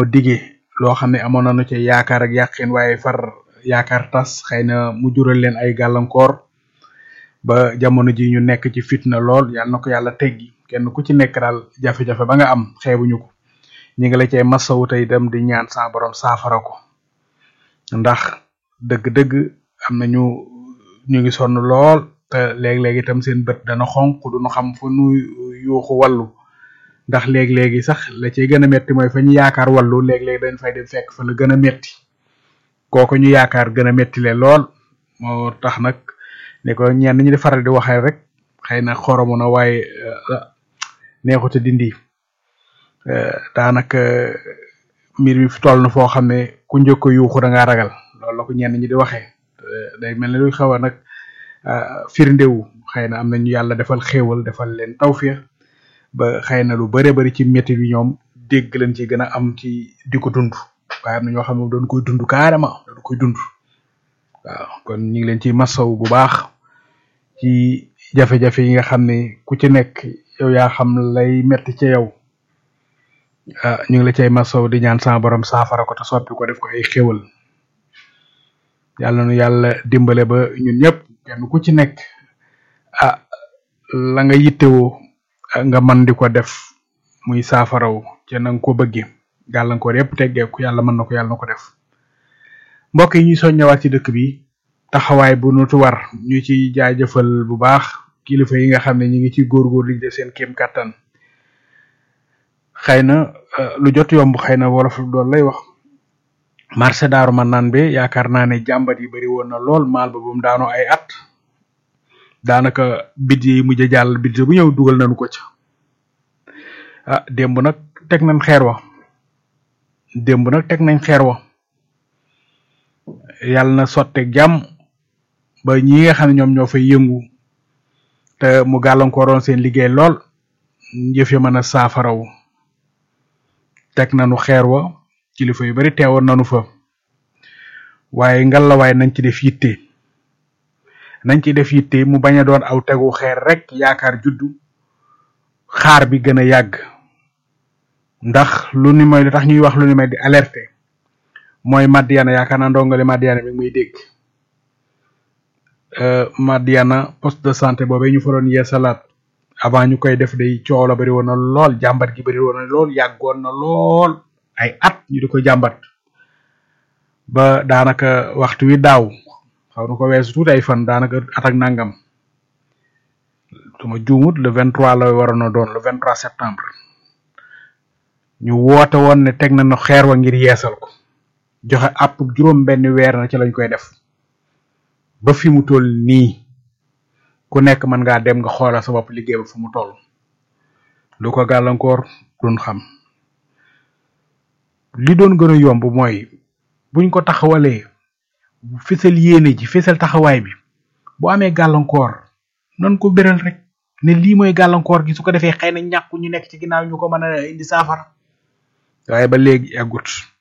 dañoo dige loo xam ne amoon nañu ci yaakaar ak yàqin waaye far yaakaar tas xëy na mu jural leen ay gàllankoor ba jamono ji ñu nekk ci fitna lool yàlla na ko yàlla teggi kenn ku ci nekk daal jafe-jafe ba nga am xeebuñu ko ñi ngi la cay masawu tey dem di ñaan sa borom saafara ko ndax dëgg-dëgg am na ñu ngi sonn lool te léeg-léeg itam seen bët dana xonq duñu xam fu nu yuuxu wallu ndax léeg-léegi sax la cay gën a metti mooy fa ñu yaakaar wallu léeg-léeg dañ fay dem fekk fa la gën a metti kooku ñu yaakaar gën a metti le lool moo tax nag ne ko ñenn ñi di faral di waxee rek xëy na xoromu na waaye neexute dindi daanaka mbir mi fi toll na foo xam ne ku njëkk a yuuxu da ngaa ragal loolu la ko ñenn ñi di waxee day mel ne luy xaw a nag firndewu xëy na am nañu yàlla defal xéewal defal leen tawfiix ba xëy na lu bare bari ci métti bi ñoom dégg leen ci gën a am ci di ko dund waaye am na ñoo xam ne doon koy dund carrément doon koy dund waaw kon ñu ngi leen ci masaw bu baax ci jafe-jafe yi nga xam ne ku ci nekk yow yaa xam lay metti ci yow ñu ngi la cay masaw di ñaan sama borom saafara ko te soppi ko def ko ay xéwal yàlla nu yàlla dimbale ba ñun ñëpp kenn ku ci nekk la nga yittewoo nga man di ko def muy saafaraw ci na nga ko bëggee gàllankoor yëpp teggeeku yàlla mën na ko yàlla na ko def mbokk yi ñuy soññewaat ci dëkk bi taxawaay bu nutu war ñu ci jaajëfal bu baax kilifa yi nga xam ne ñu ngi ci góorgóor di def seen kéem kattan xëy na lu jot yomb xëy na wolof doon lay wax marché daaru man naan be yaakaar naa ne jàmbat yi bari woon na lool maal ba bu mu daanoo ay at daanaka bid yi mujj a jàll bid bu ñëw dugal nañu ko ca démb nag teg nañ xeer wa yàlla na sotteeg jàmm ba ñi nga xam ne ñoom ñoo fay yëngu te mu gàllankooroon seen liggéey lool jëf ya mën a saafaraw teg nañu xeer wa kilifa yu bari teewoon nañu fa waaye ngalawaay nañ ci def yitte mu bañ a doon aw tegu xeer rek yaakaar juddu xaar bi gën a yàgg ndax lu ni mooy lu tax ñuy wax lu ni may di alerter mooy Madiana yaakaar naa ndongole Madiana mi muy dégg Madiana poste de santé boobee ñu fa doon yeesalaat avant ñu koy def day coow la bari woon na lool jàmbat gi bari woon na lool yàggoon na lool ay at ñu di ko jàmbat ba daanaka waxtu wi daaw xaw na ko weesu tuuti ay fan daanaka at ak nangam suma juumut le 23 la waroon a doon le 23 septembre ñu woote woon ne teg nañu xeer wa ngir yeesal ko joxe àpp juróom benn weer na ci lañ koy def ba fi mu toll nii ku nekk mën ngaa dem nga xoolal sa bopp liggéey ba fu mu toll lu ko gàllankoor duñ xam li doon gën a yomb mooy buñ ko taxawalee fisal yéene ji fisal taxawaay bi bu amee gàllankoor nan ko béral rek ne lii mooy gàllankoor gi su ko defee xëy na ñàkku ñu nekk ci ginnaaw ñu ko mën a indi saafara waaye ba léegi eggut